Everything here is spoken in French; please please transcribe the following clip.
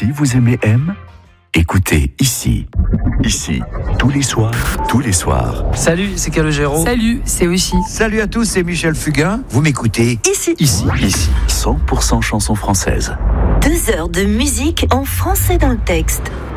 Si vous aimez M, écoutez ici. Ici, tous les soirs. Salut, c'est Calogero. Salut, c'est Oshi. Salut à tous, c'est Michel Fugain. Vous m'écoutez Ici, 100% chansons françaises. 2 heures de musique en français dans le texte.